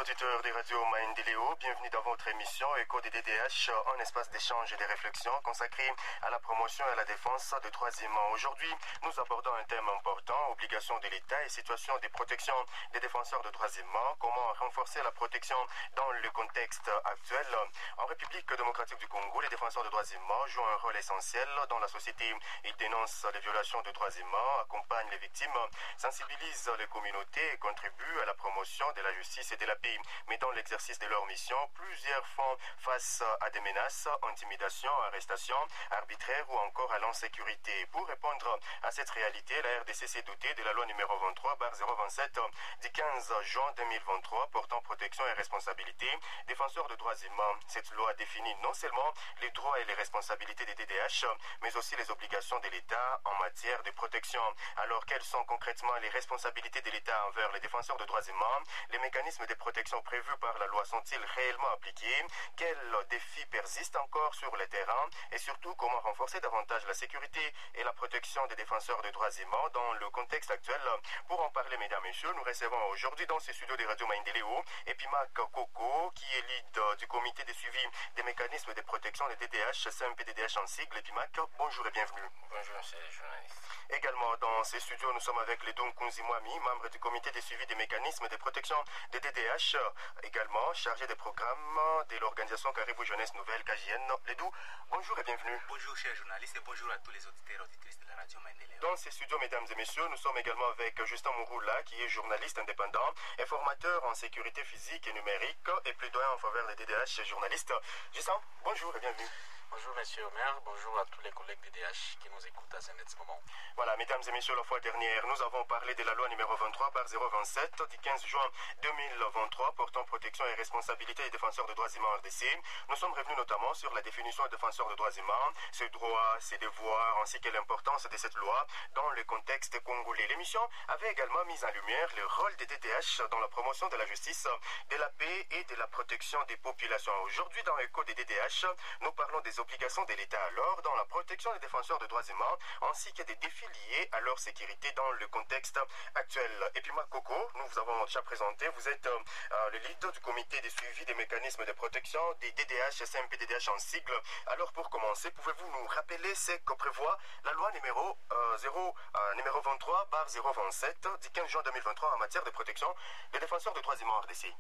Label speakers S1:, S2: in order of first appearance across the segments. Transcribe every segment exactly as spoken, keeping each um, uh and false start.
S1: auditeurs des radios Maendeleo, bienvenue dans votre émission Écho des D D H, un espace d'échange et de réflexion consacré à la promotion et à la défense des droits humains. Aujourd'hui, nous abordons un thème important, obligation de l'État et situation des protections des défenseurs de droits humains, comment renforcer la protection dans le contexte actuel. En République démocratique du Congo, les défenseurs de droits humains jouent un rôle essentiel dans la société. Ils dénoncent les violations de droits humains, accompagnent les victimes, sensibilisent les communautés et contribuent à la promotion de la justice et de la paix. Mais dans l'exercice de leur mission, plusieurs font face à des menaces, intimidations, arrestations arbitraires ou encore à l'insécurité. Pour répondre à cette réalité, la R D C s'est dotée de la loi numéro vingt-trois barre zéro vingt-sept du quinze juin deux mille vingt-trois portant protection et responsabilité défenseurs de droits humains. Cette loi définit non seulement les droits et les responsabilités des D D H, mais aussi les obligations de l'État en matière de protection. Alors, quelles sont concrètement les responsabilités de l'État envers les défenseurs de droits humains? Les mécanismes de protection prévus par la loi sont-ils réellement appliqués? Quels défis persistent encore sur le terrain? Et surtout, comment renforcer davantage la sécurité et la protection des défenseurs de droits humains dans le contexte actuel? Pour en parler, mesdames et messieurs, nous recevons aujourd'hui dans ces studios des radios Maendeleo Epimac Koko, qui est lead du comité de suivi des mécanismes de protection des D D H, C M P D D H en sigle. Epimac, bonjour et bienvenue.
S2: Bonjour, monsieur le journaliste.
S1: Également dans ces studios, nous sommes avec Ledou Kunzimwami, membre du comité de suivi des mécanismes de protection des D D H, également chargé des programmes de l'organisation Caribou Jeunesse Nouvelle, K J N. Ledou, bonjour et bienvenue.
S3: Bonjour, chers journalistes, et bonjour à tous les auditeurs et auditrices de la radio Maendeleo.
S1: Dans ces studios, mesdames et messieurs, nous sommes également avec Justin Mouroula, qui est journaliste indépendant et formateur en sécurité physique et numérique et plaidoyer en faveur des D D H journalistes. Justin, bonjour et bienvenue.
S4: Bonjour monsieur Omer, bonjour à tous les collègues D D H qui nous écoutent à ce moment.
S1: Voilà, mesdames et messieurs, la fois dernière, nous avons parlé de la loi numéro vingt-trois barre zéro vingt-sept du quinze juin deux mille vingt-trois portant protection et responsabilité des défenseurs de droits humains en R D C. Nous sommes revenus notamment sur la définition des défenseurs de droits humains, ses droits, ses devoirs, ainsi que l'importance de cette loi dans le contexte congolais. L'émission avait également mis en lumière le rôle des D D H dans la promotion de la justice, de la paix et de la protection des populations. Aujourd'hui, dans Écho des D D H, nous parlons des obligations de l'État alors dans la protection des défenseurs de droits humains ainsi que des défis liés à leur sécurité dans le contexte actuel. Et puis moi, Coco, nous vous avons déjà présenté, vous êtes euh, le leader du comité de suivi des mécanismes de protection des D D H, C M P D D H en sigle. Alors pour commencer, pouvez-vous nous rappeler ce que prévoit la loi numéro, euh, zéro, euh, numéro vingt-trois barre zéro vingt-sept du quinze juin deux mille vingt-trois en matière de protection des défenseurs de droits humains en R D C?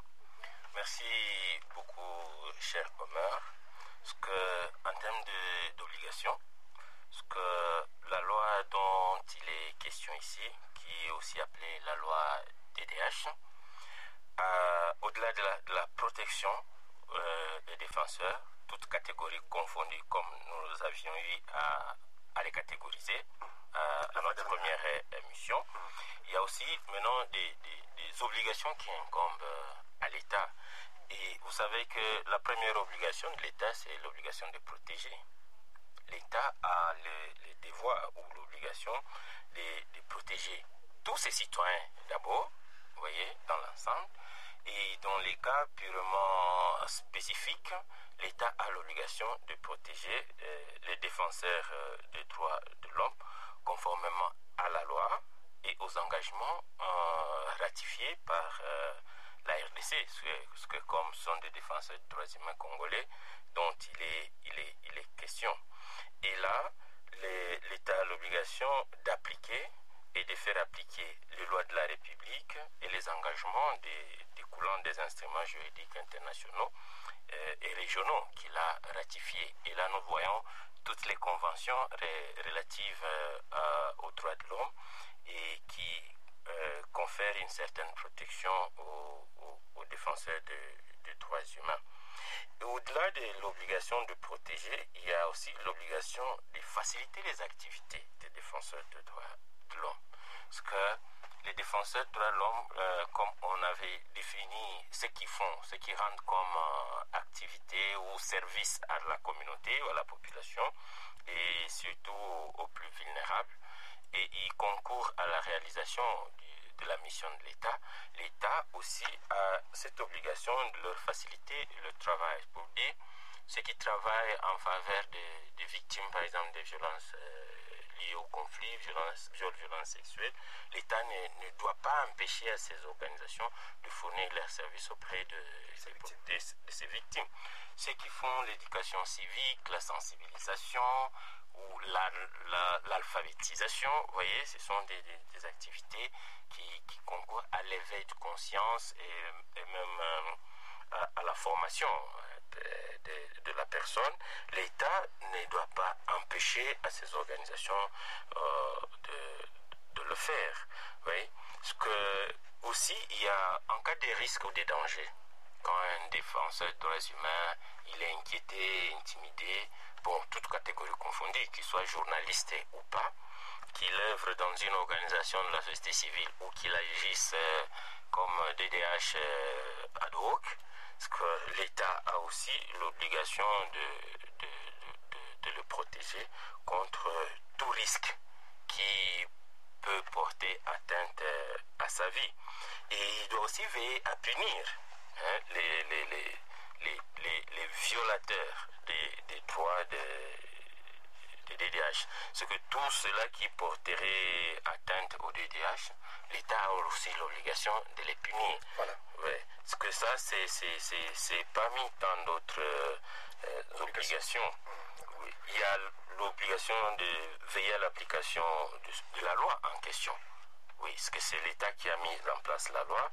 S2: Merci beaucoup, cher Omer. Ce que, en termes d'obligations, ce que la loi dont il est question ici, qui est aussi appelée la loi D D H, euh, au-delà de, de la protection euh, des défenseurs, toutes catégories confondues comme nous avions eu à, à les catégoriser euh, à notre première émission, il y a aussi maintenant des, des, des obligations qui incombent à l'État. Et vous savez que la première obligation de l'État, c'est l'obligation de protéger. L'État a le, le devoir ou l'obligation de, de protéger tous ses citoyens d'abord, vous voyez, dans l'ensemble. Et dans les cas purement spécifiques, l'État a l'obligation de protéger euh, les défenseurs euh, des droits de l'homme conformément à la loi et aux engagements euh, ratifiés par euh, la R D C, ce que comme sont des défenseurs des droits humains congolais dont il est, il est, il est question. Et là, l'État a l'obligation d'appliquer et de faire appliquer les lois de la République et les engagements des, découlant des instruments juridiques internationaux euh, et régionaux qu'il a ratifiés. Et là, nous voyons toutes les conventions ré, relatives euh, aux droits de l'homme et qui euh, confèrent une certaine protection aux, aux, aux défenseurs des droits humains. Au-delà de l'obligation de protéger, il y a aussi l'obligation de faciliter les activités des défenseurs des droits de l'homme. Parce que les défenseurs des droits de l'homme, euh, comme on avait défini ce qu'ils font, ce qu'ils rendent comme euh, activité ou service à la communauté ou à la population, et surtout aux, aux plus vulnérables, et ils concourent à la réalisation du, de la mission de l'État. L'État aussi a cette obligation de leur faciliter le travail. Pour dire, ceux qui travaillent en faveur des, des victimes, par exemple, des violences euh, liés au conflit, violence, viol, violence sexuelle, l'État ne, ne doit pas empêcher à ces organisations de fournir leurs services auprès de, de, de, de ces victimes. Ceux qui font l'éducation civique, la sensibilisation ou la, la, l'alphabétisation, vous voyez, ce sont des, des, des activités qui, qui concourent à l'éveil de conscience et, et même euh, à, à la formation de, de, de la personne. L'État ne doit pas empêcher à ces organisations euh, de, de le faire. Vous voyez, parce que aussi, il y a, en cas de risque ou de danger, quand un défenseur des droits humains, il est inquiété, intimidé, bon, toutes catégories confondues, qu'il soit journaliste ou pas, qu'il œuvre dans une organisation de la société civile ou qu'il agisse euh, comme D D H euh, ad hoc, parce que l'État a aussi l'obligation de, de, de, de, de le protéger contre tout risque qui peut porter atteinte euh, à sa vie. Et il doit aussi veiller à punir hein, les, les, les, les, les, les violateurs des, des droits de, de D D H. C'est que tout cela qui porterait atteinte au D D H, l'État a aussi l'obligation de les punir.
S1: Voilà.
S2: Ouais. Parce que ça, c'est, c'est, c'est, c'est parmi tant d'autres euh, euh, obligations. Oui. Il y a l'obligation de veiller à l'application de, de la loi en question. Oui, parce que c'est l'État qui a mis en place la loi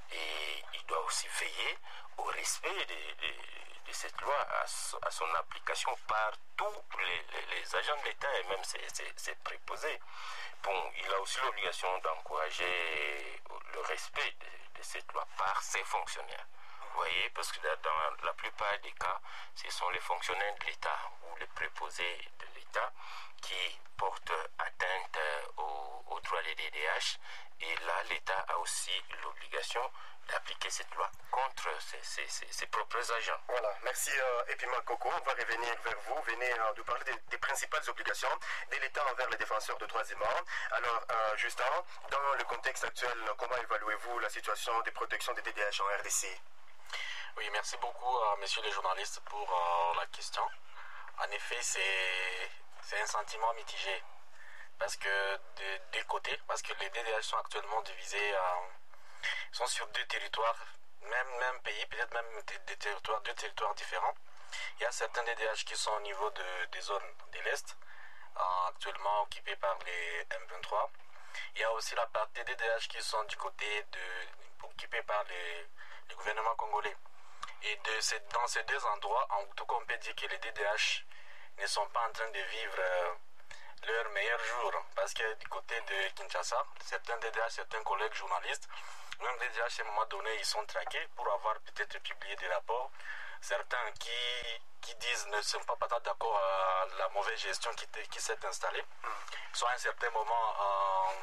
S2: et il doit aussi veiller au respect de, de, de cette loi, à, à son application par tous les, les, les agents de l'État et même ses, ses, ses préposés. Bon, il a aussi l'obligation d'encourager le respect de, de cette loi par ses fonctionnaires. Vous voyez, parce que dans la plupart des cas, ce sont les fonctionnaires de l'État ou les préposés de l'État qui portent atteinte aux, aux droits des D D H. Et là, l'État a aussi l'obligation d'appliquer cette loi contre ses, ses, ses, ses propres agents.
S1: Voilà, merci euh, Epima Coco. On va revenir vers vous. Venez euh, de parler des, des principales obligations de l'État envers les défenseurs de droits humains. Alors, euh, Justin, dans le contexte actuel, comment évaluez-vous la situation de protection des D D H en R D C?
S4: Oui, merci beaucoup, euh, messieurs les journalistes, pour euh, la question. En effet, c'est, c'est un sentiment mitigé. Parce que de deux côtés, parce que les D D H sont actuellement divisés, euh, sont sur deux territoires, même, même pays, peut-être même des, des territoires, deux territoires différents. Il y a certains D D H qui sont au niveau de, des zones de l'Est, euh, actuellement occupées par les M vingt-trois. Il y a aussi la partie des D D H qui sont du côté de, occupés par les, le gouvernement congolais. Et de ces, dans ces deux endroits, en tout cas, on peut dire que les D D H ne sont pas en train de vivre euh, leur meilleur jour. Parce que du côté de Kinshasa, certains D D H, certains collègues journalistes, même D D H, à un moment donné, ils sont traqués pour avoir peut-être publié des rapports. Certains qui, qui disent ne sont pas, pas d'accord à la mauvaise gestion qui, qui s'est installée, sont à un certain moment euh,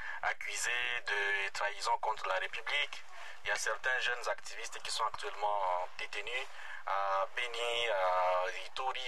S4: accusés de trahison contre la République. Il y a certains jeunes activistes qui sont actuellement détenus à Beni, à Ituri